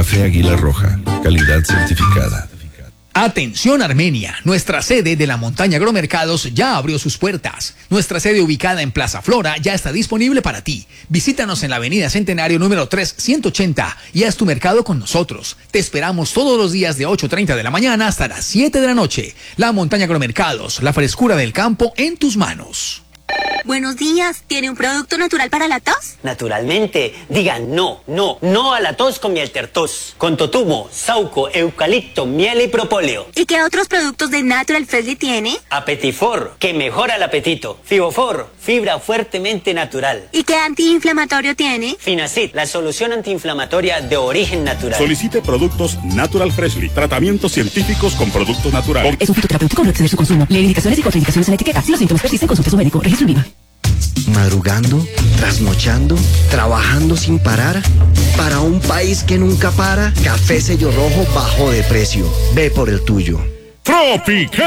Café Águila Roja, calidad certificada. Atención Armenia, nuestra sede de la Montaña Agromercados ya abrió sus puertas. Nuestra sede ubicada en Plaza Flora ya está disponible para ti. Visítanos en la avenida Centenario número 3, 180 y haz tu mercado con nosotros. Te esperamos todos los días de 8:30 de la mañana hasta las 7 de la noche. La Montaña Agromercados, la frescura del campo en tus manos. Buenos días, ¿tiene un producto natural para la tos? Naturalmente, digan no a la tos con miel tertos, con totumo, sauco, eucalipto, miel y propóleo. ¿Y qué otros productos de Natural Freshly tiene? Apetifor, que mejora el apetito. Fibofor, fibra fuertemente natural. ¿Y qué antiinflamatorio tiene? Finacid, la solución antiinflamatoria de origen natural. Solicite productos Natural Freshly, tratamientos científicos con productos naturales. Es un fitoterapéutico, no exceder su consumo. Lee indicaciones y contraindicaciones en la etiqueta. Si los síntomas persisten, consulte a su médico. Registro INVIMA. Madrugando, trasnochando, trabajando sin parar. Para un país que nunca para, Café Sello Rojo bajó de precio. Ve por el tuyo. Tropical